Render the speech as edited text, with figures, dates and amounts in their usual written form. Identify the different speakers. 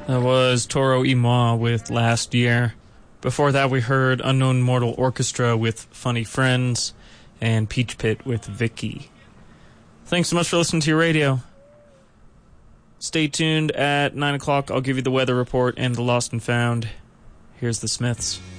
Speaker 1: That was Toro y Moi with Last Year. Before that, we heard Unknown Mortal Orchestra with Funny Friends and Peach Pit with Vicky. Thanks so much for listening to your radio. Stay tuned at 9 o'clock. I'll give you the weather report and the lost and found. Here's the Smiths.